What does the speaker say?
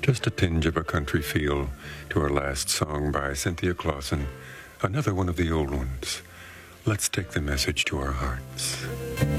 Just a tinge of a country feel to our last song by Cynthia Clausen, another one of the old ones. Let's take the message to our hearts.